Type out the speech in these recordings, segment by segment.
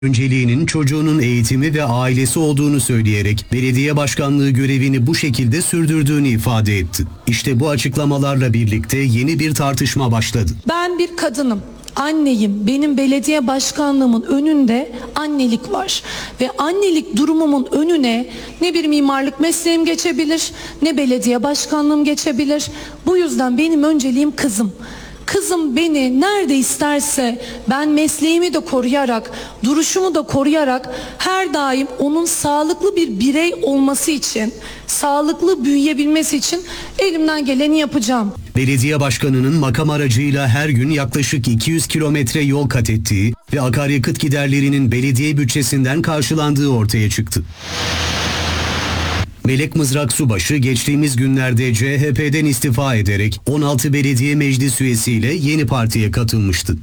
önceliğinin çocuğunun eğitimi ve ailesi olduğunu söyleyerek belediye başkanlığı görevini bu şekilde sürdürdüğünü ifade etti. İşte bu açıklamalarla birlikte yeni bir tartışma başladı. Ben bir kadınım. Anneyim. Benim belediye başkanlığımın önünde annelik var. Ve annelik durumumun önüne ne bir mimarlık mesleğim geçebilir, ne belediye başkanlığım geçebilir. Bu yüzden benim önceliğim kızım. Kızım beni nerede isterse ben mesleğimi de koruyarak, duruşumu da koruyarak her daim onun sağlıklı bir birey olması için, sağlıklı büyüyebilmesi için elimden geleni yapacağım. Belediye başkanının makam aracıyla her gün yaklaşık 200 kilometre yol kat ettiği ve akaryakıt giderlerinin belediye bütçesinden karşılandığı ortaya çıktı. Melek Mızrak Subaşı geçtiğimiz günlerde CHP'den istifa ederek 16 belediye meclis üyesiyle yeni partiye katılmıştı.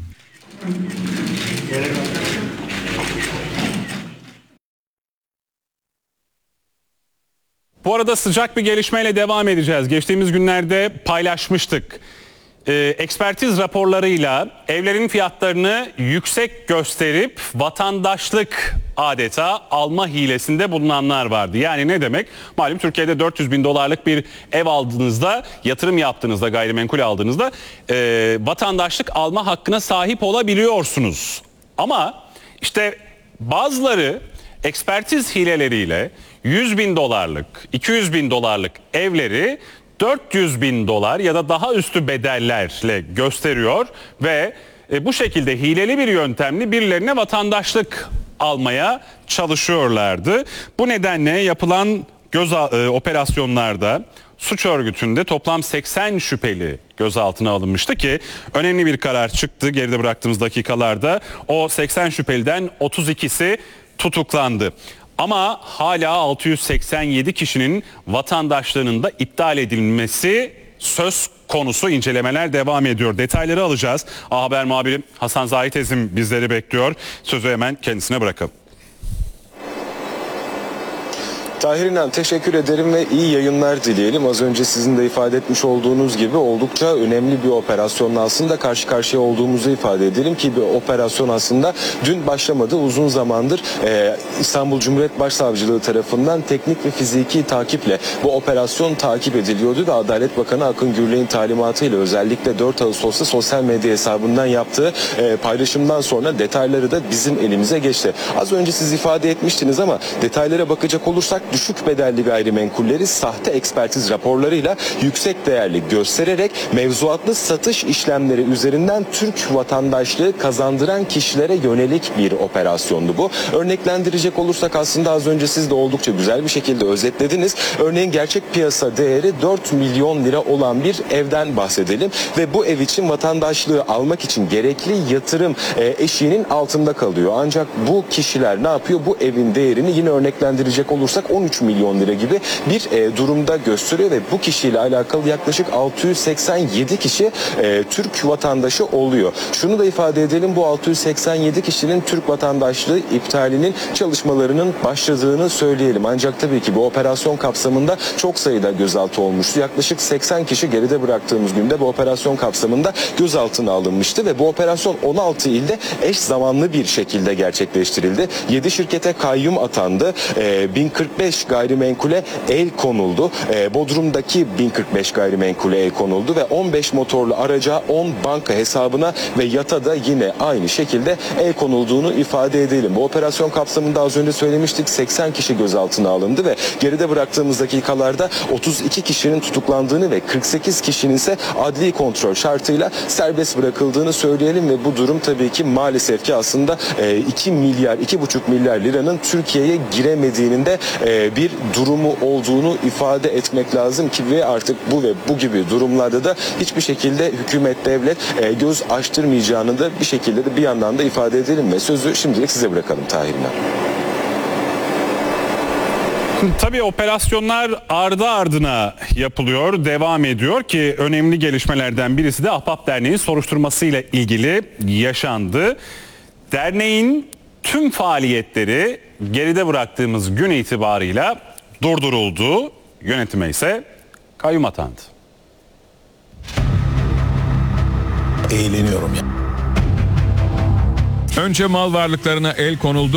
Bu arada sıcak bir gelişmeyle devam edeceğiz. Geçtiğimiz günlerde paylaşmıştık. Ekspertiz raporlarıyla evlerin fiyatlarını yüksek gösterip vatandaşlık adeta alma hilesinde bulunanlar vardı. Yani ne demek? Malum Türkiye'de 400 bin dolarlık bir ev aldığınızda, yatırım yaptığınızda, gayrimenkul aldığınızda vatandaşlık alma hakkına sahip olabiliyorsunuz. Ama işte bazıları ekspertiz hileleriyle 100 bin dolarlık, 200 bin dolarlık evleri 400 bin dolar ya da daha üstü bedellerle gösteriyor ve bu şekilde hileli bir yöntemle birilerine vatandaşlık almaya çalışıyorlardı. Bu nedenle yapılan operasyonlarda suç örgütünde toplam 80 şüpheli gözaltına alınmıştı ki önemli bir karar çıktı geride bıraktığımız dakikalarda. O 80 şüpheliden 32'si tutuklandı. Ama hala 687 kişinin vatandaşlığının da iptal edilmesi söz konusu, incelemeler devam ediyor. Detayları alacağız. A Haber muhabiri Hasan Zahit Ezim bizleri bekliyor. Sözü hemen kendisine bırakalım. Tahir İnan, teşekkür ederim ve iyi yayınlar dileyelim. Az önce sizin de ifade etmiş olduğunuz gibi oldukça önemli bir operasyonla aslında karşı karşıya olduğumuzu ifade edelim ki bir operasyon aslında dün başlamadı. Uzun zamandır İstanbul Cumhuriyet Başsavcılığı tarafından teknik ve fiziki takiple bu operasyon takip ediliyordu ve Adalet Bakanı Akın Gürlek'in talimatıyla özellikle 4 Ağustos'ta sosyal medya hesabından yaptığı paylaşımdan sonra detayları da bizim elimize geçti. Az önce siz ifade etmiştiniz ama detaylara bakacak olursak düşük bedelli gayrimenkulleri sahte ekspertiz raporlarıyla yüksek değerli göstererek mevzuatlı satış işlemleri üzerinden Türk vatandaşlığı kazandıran kişilere yönelik bir operasyondu bu. Örneklendirecek olursak aslında az önce siz de oldukça güzel bir şekilde özetlediniz. Örneğin gerçek piyasa değeri 4 milyon lira olan bir evden bahsedelim ve bu ev için vatandaşlığı almak için gerekli yatırım eşiğinin altında kalıyor. Ancak bu kişiler ne yapıyor? Bu evin değerini yine örneklendirecek olursak 13 milyon lira gibi bir durumda gösteriyor ve bu kişiyle alakalı yaklaşık 687 kişi Türk vatandaşı oluyor. Şunu da ifade edelim, bu 687 kişinin Türk vatandaşlığı iptalinin çalışmalarının başladığını söyleyelim. Ancak tabii ki bu operasyon kapsamında çok sayıda gözaltı olmuştu. Yaklaşık 80 kişi geride bıraktığımız günde bu operasyon kapsamında gözaltına alınmıştı ve bu operasyon 16 ilde eş zamanlı bir şekilde gerçekleştirildi. 7 şirkete kayyum atandı. 1045 gayrimenkule el konuldu. Bodrum'daki 1045 gayrimenkule el konuldu ve 15 motorlu araca, 10 banka hesabına ve yata da yine aynı şekilde el konulduğunu ifade edelim. Bu operasyon kapsamında az önce söylemiştik 80 kişi gözaltına alındı ve geride bıraktığımız dakikalarda 32 kişinin tutuklandığını ve 48 kişinin ise adli kontrol şartıyla serbest bırakıldığını söyleyelim ve bu durum tabii ki maalesef ki aslında 2,5 milyar liranın Türkiye'ye giremediğinin de bir durumu olduğunu ifade etmek lazım ki ve artık bu ve bu gibi durumlarda da hiçbir şekilde hükümet, devlet göz açtırmayacağını da bir şekilde de bir yandan da ifade edelim ve sözü şimdilik size bırakalım Tahir İnan. Tabii operasyonlar ardı ardına yapılıyor, devam ediyor ki önemli gelişmelerden birisi de Ahbap Derneği'nin soruşturmasıyla ilgili yaşandı. Derneğin tüm faaliyetleri geride bıraktığımız gün itibarıyla durduruldu. Yönetime ise kayyum atandı. Eğleniyorum ya. Önce mal varlıklarına el konuldu.